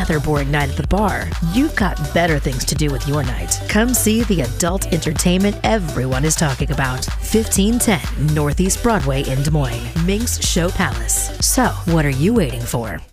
another boring night at the bar, you've got better things to do with your night. Come see the adult entertainment everyone is talking about. 1510 Northeast Broadway in Des Moines. Minx Show Palace. So, what are you waiting for?